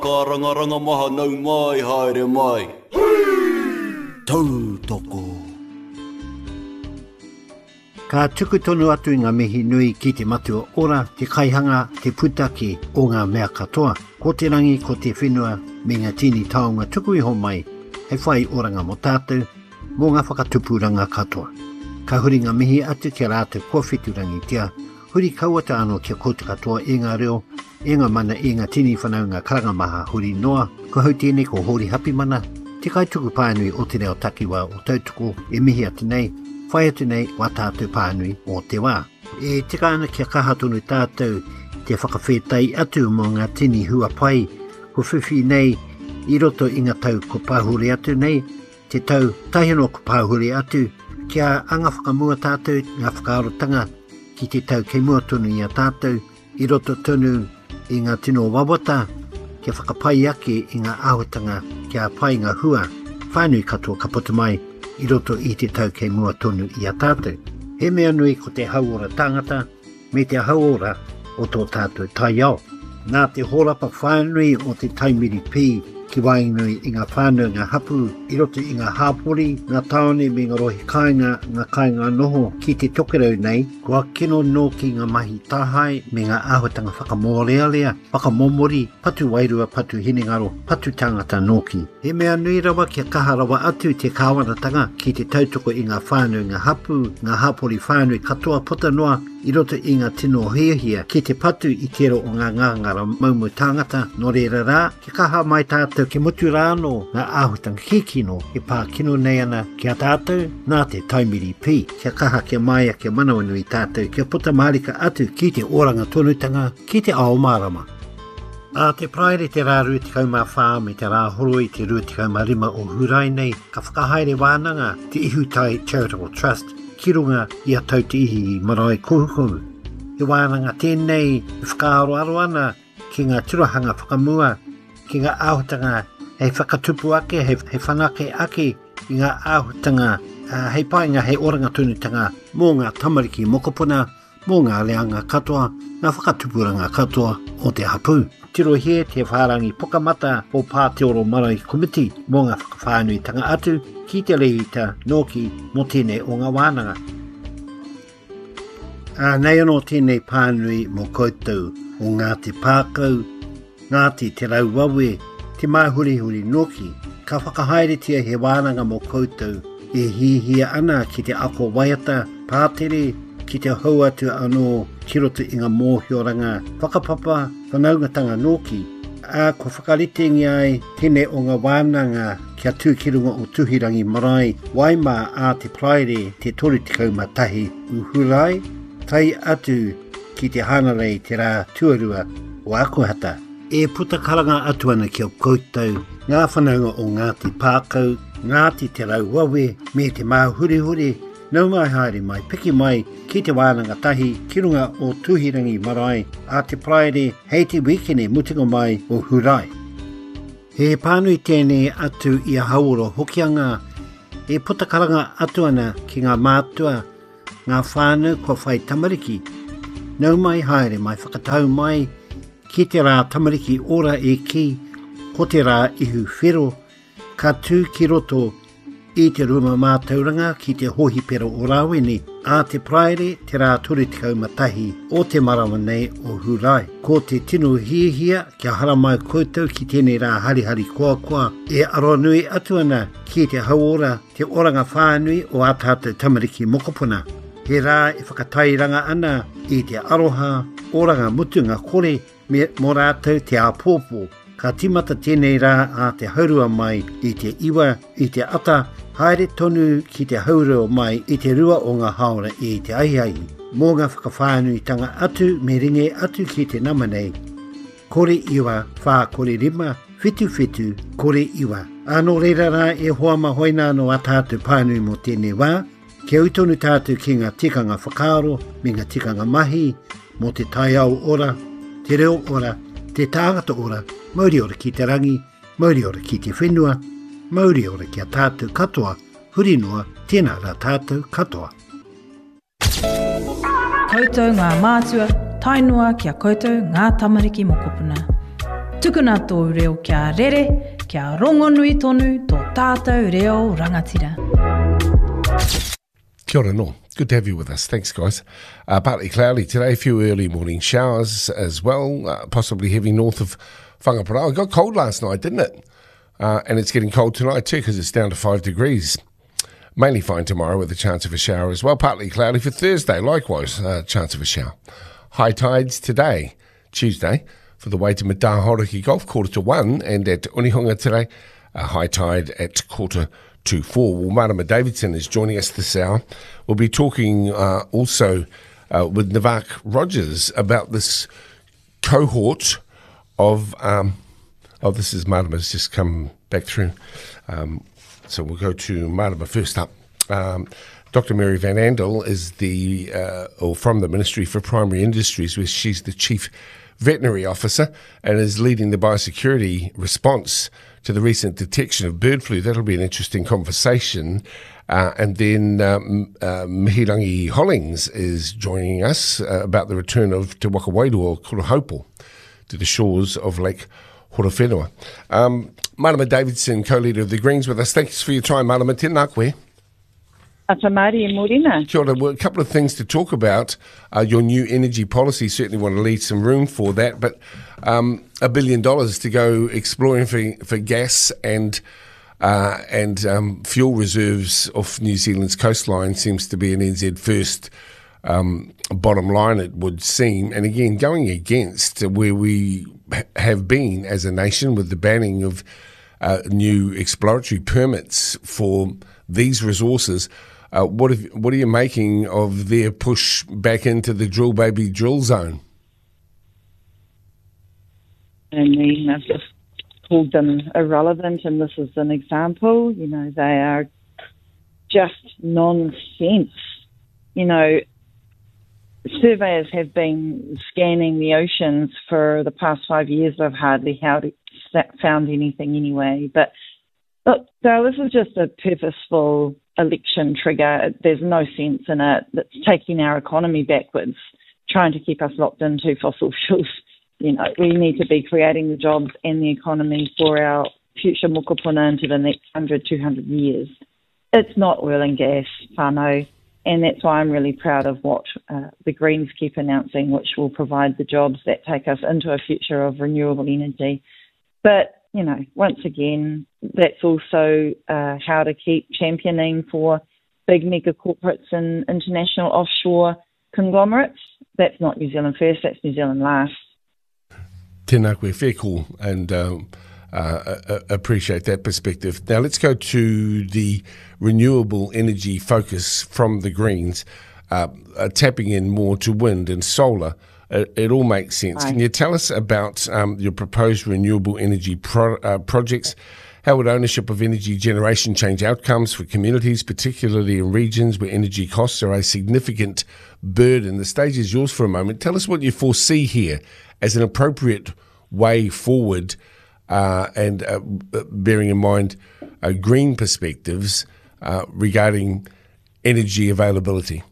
Karangaranga maha nau mai haere mai. Tau toko. Ka tuku tonu atu ngā mihi nui ki te matua ora, te kaihanga, te putaki o ngā mea katoa. Ko te rangi, ko te whenua, me ngā tini taonga tuku iho mai, hei whai oranga mo tātou, mō ngā whakatupuranga katoa. Ka huri ngā mihi atu kia rātou kua whiturangi tia, huri kauata anō kia koutu katoa e ngā reo, e ngā mana e ngā tini whanau ngā karangamaha huri noa, ko hau tēnei ko hori hapi mana, te kaituku pānui o te reo takiwa o tautuko e mihi atu nei, whai atu nei wā tātou pānui o te wā. E tika ana kia kaha tonu tātou te whakawhetai atu mō ngā tini hua pai, ko whiwhi nei i roto i ngā tau ko pāhuri atu nei, te tau tahino ko pāhuri atu, kia anga whakamua tātou ngā whakaarotanga ki te tau kei mua tonu i a tātou, i roto tonu i ngā tino wawata, kia whakapai ake i ngā ahotanga kia pai ngā hua, whānui katoa ka putu mai, i roto i te tau kei mua tonu i a tātou. He mea nui ko te hauora tangata, me te hauora o tō tātou tai ao. Nā te horapa whānui o te taimiri pī, ki wainui i ngā whānau ngā hapu, i roto i ngā hāpori, ngā taone me ngā rohi kāinga noho ki te tokerau nei, kua kino no ki ngā mahi tāhai me ngā āhuatanga whakamōrealea, whakamomori, patu wairua, patu hinengaro, patu tangata noki. He mea nui rawa kia kaha rawa atu te kāwanatanga ki te tautoko i ngā whānau ngā hapu, ngā hāpori whānui katoa pota noa, i roto i ngā tino hiahia ki te patu i tero o ngā ngāngara maumu tāngata no reira rā, ki kaha mai tātou ke mutu rāno ngā āhutanga kikino e pā kino nei ana kia tātou nā te taimiri pī. Kia kaha kia maia kia manawanui tātou kia puta marika atu ki te oranga tonutanga ki te ao marama. A te praere te rā rutikau whā me te rā horo i te rutikau rima o hurai nei, ka whakahaere wānanga te Ihutai Charitable Trust, ki runga i a tau te ihi i marae kohukohu. He wānanga tēnei i whakaaro ana ki ngā turahanga whakamua, ki ngā āhutanga hei whakatupu ake, hei whanake ake i ngā āhutanga, hei painga hei oranga tunutanga mō ngā tamariki mokopuna, mō ngā leanga katoa, ngā whakatupuranga katoa o te hapu. Tiro he te whārangi pokamata o Pāteoro Marae Komiti mō ngā whakawhānui tanga atu ki te leita noki mō tēnei o ngā wānanga. Nei anō tēnei pānui mō koutou o Ngāti Pākau, Ngāti Te Rauwawe, te māhurihuri noki, ka whakahaere tia he wānanga mō koutou e hihia ana ki te ako waiata, pātere, ki te hau atu anō ki roto i ngā mōhioranga, whakapapa, whanaungatanga noki, ko whakaritengi ai tēnei o ngā wānanga kia tū ki runga o Tuhirangi Marae, Waimā a te praere te torutikau matahi uhurai, tai atu ki te hanarei te rā tuarua o Akuhata. E putakaranga atu ana ki o koutou, ngā whanaunga o Ngāti Pākau, Ngāti Te Rauwawe, me te māhurihuri, nau mai haere mai, piki mai ki te wānanga tahi ki runga o Tuhirangi Marae a te praere hei te wikene mutinga mai o Hurai. He pānui tēnei atu i a hauoro hokianga, e putakaranga atu ana ki ngā mātua, ngā whānau kua whai tamariki. Nau mai haere mai whakatau mai ki te rā tamariki ora e ki, ko te rā ihu whiro, ka tū ki roto i te ruma mātauranga ki te hohi pero o Rāweni, a te praere te rā torutikau matahi o te marawa nei o Hurai. Ko te tino hiahia kia haramai koutou ki tēnei rā harihari koa, e aroa nui atu ana ki te hauora te oranga whānui o a tātou tamariki mokopuna. He rā e whakatairanga ana i te aroha, oranga mutunga kore me mō rātou te āpōpō. Ka timata tēnei rā a te haurua mai i te iwa, i te ata, haere tonu ki te haurua mai i te rua o ngā haora i te aiai. Mō ngā whakawhānui tanga atu me ringe atu ki te nama nei. Kore iwa, whā kore rima, whitu, kore iwa. Anō reira rā e hoama hoina no a tātou pānui mō tēnei wā, kia utonu tātou ki ngā tikanga whakaaro, me ngā tikanga mahi, mō te tai au ora, te reo ora, te tāngata ora, mauri ora ki te rangi, mauri ora ki te whenua, mauri ora kia tātou katoa, huri noa, tēnā rā tātou katoa. Koutou ngā mātua, tainua kia koutou ngā tamariki mokopuna. Tukuna tō reo kia rere, kia rongonui tonu tō tātou reo rangatira. Kia ora no. Good to have you with us. Thanks, guys. Partly cloudy today, a few early morning showers as well, possibly heavy north of Whangaparao. It got cold last night, didn't it? And it's getting cold tonight too because it's down to 5 degrees. Mainly fine tomorrow with a chance of a shower as well. Partly cloudy for Thursday, likewise, chance of a shower. High tides today, Tuesday, for the way to Matahoriki Golf, 1:45, and at Unihonga today, a high tide at 3:45. Well, Marama Davidson is joining us this hour. We'll be talking also with Navak Rogers about this cohort of this is Marama's just come back through. So we'll go to Marama first up. Dr. Mary Van Andel is from the Ministry for Primary Industries, where she's the Chief Veterinary Officer and is leading the biosecurity response to the recent detection of bird flu. That'll be an interesting conversation. And then Mihirangi Hollings is joining us about the return of Te Waka Wairua Kurahopo to the shores of Lake Horowhenua. Marama Davidson, co-leader of the Greens, with us. Thanks for your time, Marama. Tēnā koe. Ata Māori e Morena. Kia ora. Well, a couple of things to talk about. Your new energy policy, certainly want to leave some room for that, but $1 billion to go exploring for gas and fuel reserves off New Zealand's coastline seems to be an NZ first bottom line, it would seem. And again, going against where we have been as a nation with the banning of new exploratory permits for these resources. What are you making of their push back into the drill baby drill zone? I mean, I've just called them irrelevant, and this is an example. You know, they are just nonsense. You know, surveyors have been scanning the oceans for the past 5 years. I've hardly found anything anyway. But look, so this is just a purposeful election trigger. There's no sense in it. It's taking our economy backwards, trying to keep us locked into fossil fuels. You know, we need to be creating the jobs and the economy for our future mokopuna into the next 100, 200 years. It's not oil and gas, whānau, and that's why I'm really proud of what the Greens keep announcing, which will provide the jobs that take us into a future of renewable energy. But you know, once again, that's also how to keep championing for big mega corporates and international offshore conglomerates. That's not New Zealand first, that's New Zealand last. Tēnā koe, fair call, and appreciate that perspective. Now let's go to the renewable energy focus from the Greens, tapping in more to wind and solar. It all makes sense. Right. Can you tell us about your proposed renewable energy projects? How would ownership of energy generation change outcomes for communities, particularly in regions where energy costs are a significant burden? The stage is yours for a moment. Tell us what you foresee here as an appropriate way forward and bearing in mind green perspectives regarding energy availability.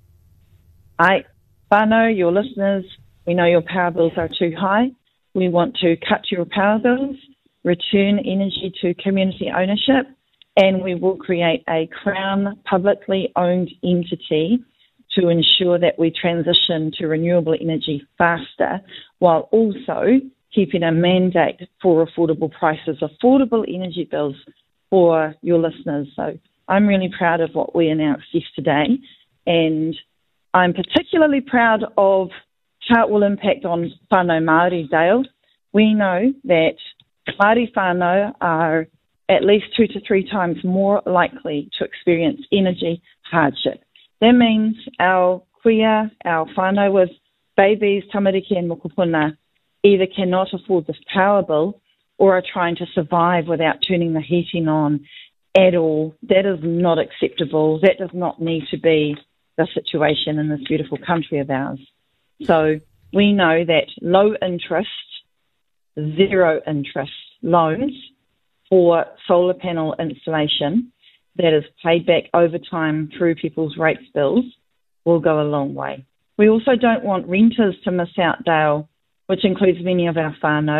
Whānau, your listeners, we know your power bills are too high. We want to cut your power bills, return energy to community ownership, and we will create a Crown publicly owned entity to ensure that we transition to renewable energy faster, while also keeping a mandate for affordable prices, affordable energy bills for your listeners. So I'm really proud of what we announced yesterday, and I'm particularly proud of how it will impact on whānau Māori, Dale. We know that Māori whānau are at least 2 to 3 times more likely to experience energy hardship. That means our kuia, our whānau with babies, tamariki and mokopuna either cannot afford this power bill or are trying to survive without turning the heating on at all. That is not acceptable. That does not need to be the situation in this beautiful country of ours. So we know that low interest, zero interest loans for solar panel installation that is paid back over time through people's rates bills will go a long way. We also don't want renters to miss out, Dale, which includes many of our whānau.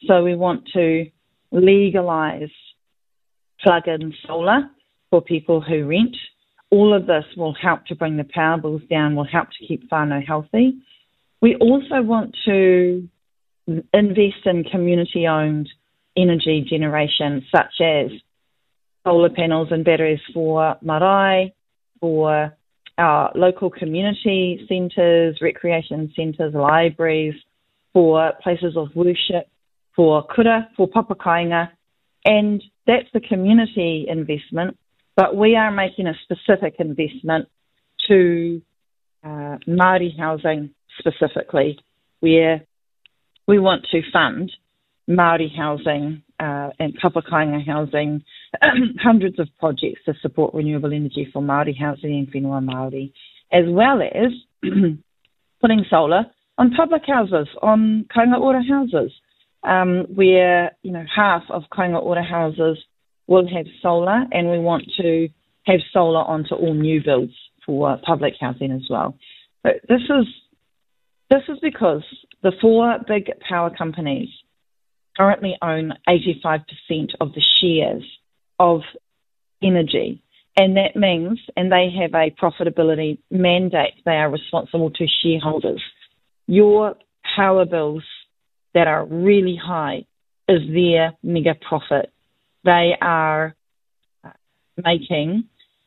So we want to legalise plug-in solar for people who rent. All of this will help to bring the power bills down, will help to keep whānau healthy. We also want to invest in community-owned energy generation, such as solar panels and batteries for marae, for our local community centres, recreation centres, libraries, for places of worship, for kura, for papakainga, and that's the community investment. But we are making a specific investment to Māori housing specifically, where we want to fund Māori housing and papakainga housing, hundreds of projects to support renewable energy for Māori housing and whenua Māori, as well as putting solar on public houses, on kainga ora houses, where half of kainga ora houses will have solar, and we want to have solar onto all new builds for public housing as well. But this is because the four big power companies currently own 85% of the shares of energy. And that means, and they have a profitability mandate, they are responsible to shareholders. Your power bills that are really high is their mega profit. They are making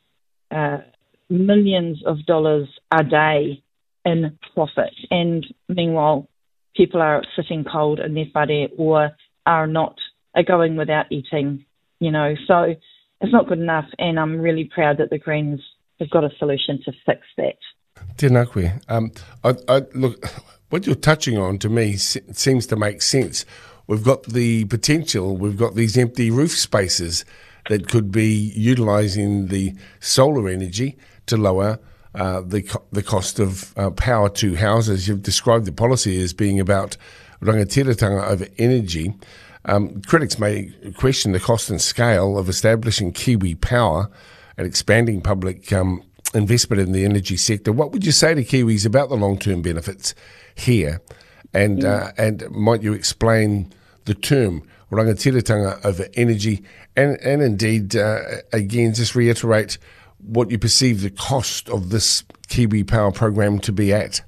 millions of dollars a day in profit. And meanwhile, people are sitting cold in their whare or are going without eating, So it's not good enough, and I'm really proud that the Greens have got a solution to fix that. Tēnā koe. Look, what you're touching on to me seems to make sense. We've got the potential, we've got these empty roof spaces that could be utilising the solar energy to lower the cost of power to houses. You've described the policy as being about rangatiratanga over energy. Critics may question the cost and scale of establishing Kiwi Power and expanding public investment in the energy sector. What would you say to Kiwis about the long-term benefits here? And might you explain the term rangatiratanga over energy and indeed, again, just reiterate what you perceive the cost of this Kiwi Power program to be at?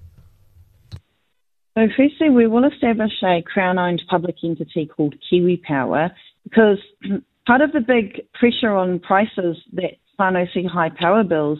So firstly, we will establish a Crown-owned public entity called Kiwi Power, because part of the big pressure on prices that whānau see high power bills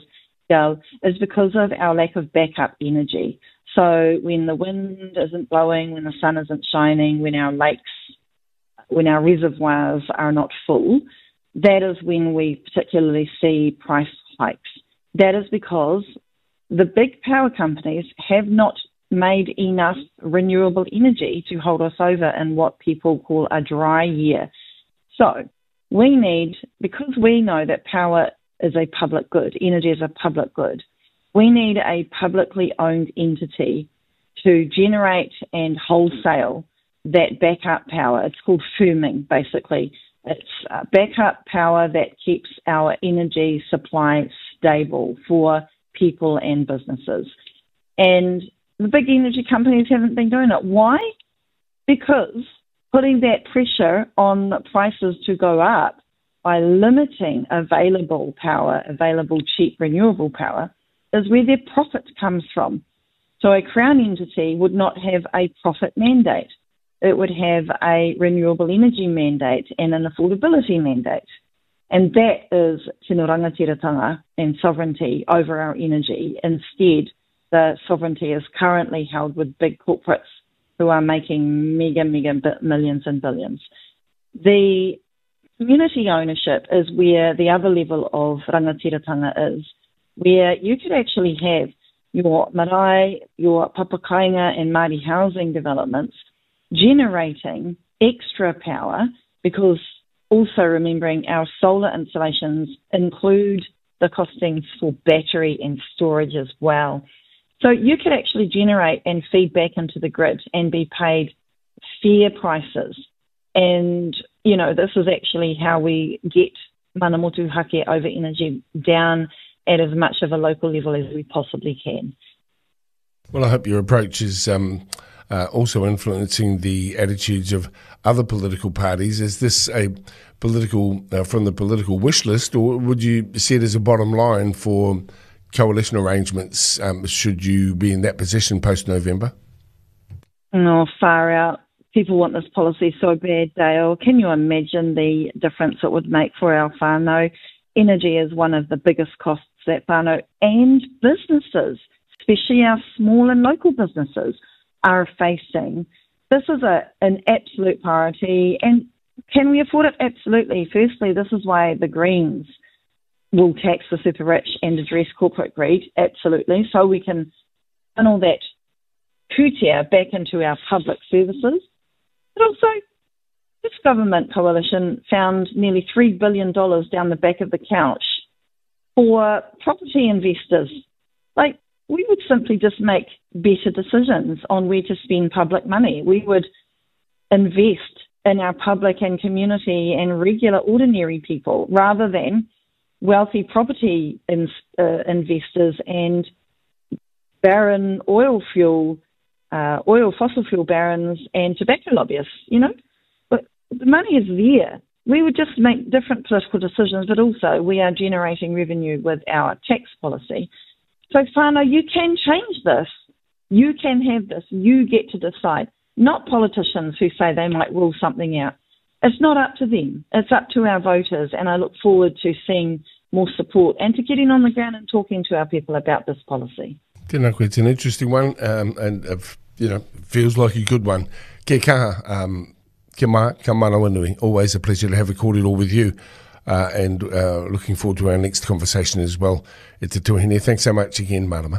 is because of our lack of backup energy. So when the wind isn't blowing, when the sun isn't shining, when our lakes, when our reservoirs are not full, that is when we particularly see price hikes. That is because the big power companies have not made enough renewable energy to hold us over in what people call a dry year. So we need, because we know that power is a public good, energy is a public good, we need a publicly owned entity to generate and wholesale that backup power. It's called firming, basically. It's backup power that keeps our energy supply stable for people and businesses. And the big energy companies haven't been doing it. Why? Because putting that pressure on prices to go up by limiting available power, available cheap renewable power, is where their profit comes from. So a Crown entity would not have a profit mandate. It would have a renewable energy mandate and an affordability mandate. And that is tino rangatiratanga and sovereignty over our energy. Instead, the sovereignty is currently held with big corporates who are making mega millions and billions. The community ownership is where the other level of rangatiratanga is, where you could actually have your marae, your papakainga and Māori housing developments generating extra power, because also remembering our solar installations include the costings for battery and storage as well. So you could actually generate and feed back into the grid and be paid fair prices. And, this is actually how we get mana motu hake over energy down at as much of a local level as we possibly can. Well, I hope your approach is also influencing the attitudes of other political parties. Is this a political from the political wish list, or would you see it as a bottom line for coalition arrangements should you be in that position post-November? No, far out. People want this policy so bad, Dale. Can you imagine the difference it would make for our whānau? Energy is one of the biggest costs that whānau and businesses, especially our small and local businesses, are facing. This is an absolute priority. And can we afford it? Absolutely. Firstly, this is why the Greens will tax the super rich and address corporate greed. Absolutely. So we can funnel that kutia back into our public services. But also, this government coalition found nearly $3 billion down the back of the couch for property investors. Like, we would simply just make better decisions on where to spend public money. We would invest in our public and community and regular ordinary people rather than wealthy property investors and barren fossil fuel barons and tobacco lobbyists, you know. But the money is there. We would just make different political decisions, but also we are generating revenue with our tax policy. So, whānau, you can change this. You can have this. You get to decide, not politicians who say they might rule something out. It's not up to them. It's up to our voters, and I look forward to seeing more support and to getting on the ground and talking to our people about this policy. Tēnā koe, it's an interesting one, and feels like a good one. Ke kaha, ke manawanui. Always a pleasure to have a kōrero with you, and looking forward to our next conversation as well. E te tuahine. Thanks so much again, Marama.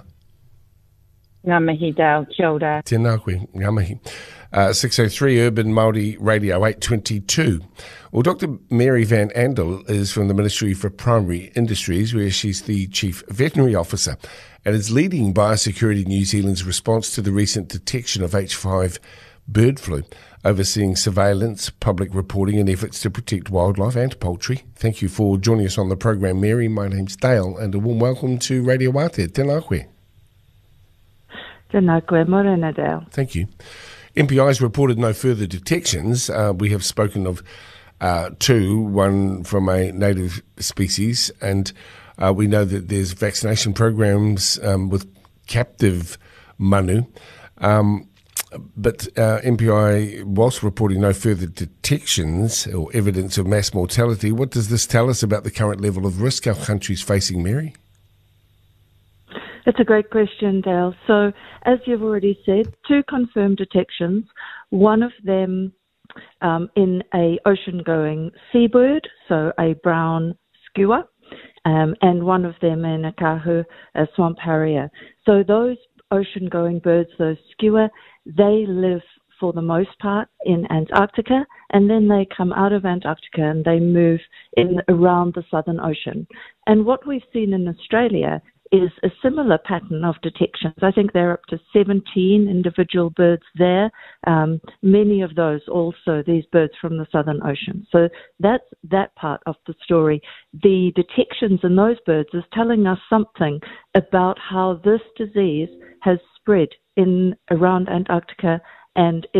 Ngā mihi, Dale. Kia ora. Tēnā koe, ngā mihi. 603 Urban Māori Radio 822. Well, Dr. Mary Van Andel is from the Ministry for Primary Industries, where she's the Chief Veterinary Officer and is leading Biosecurity New Zealand's response to the recent detection of H5 bird flu, overseeing surveillance, public reporting and efforts to protect wildlife and poultry. Thank you for joining us on the program, Mary. My name's Dale, and a warm welcome to Radio Wātea. Tēnā koe. Tēnā koe, morena, Dale. Thank you. MPI's reported no further detections. We have spoken of two, one from a native species, and we know that there's vaccination programs with captive manu. But MPI, whilst reporting no further detections or evidence of mass mortality, what does this tell us about the current level of risk our country's facing, Mary? It's a great question, Dale. So, as you've already said, two confirmed detections, one of them in a ocean-going seabird, so a brown skua, and one of them in a kahu, a swamp harrier. So those ocean-going birds, those skua, they live for the most part in Antarctica, and then they come out of Antarctica and they move around the Southern Ocean. And what we've seen in Australia is a similar pattern of detections. I think there are up to 17 individual birds there. Many of those also, these birds from the Southern Ocean. So that's that part of the story. The detections in those birds is telling us something about how this disease has spread around Antarctica and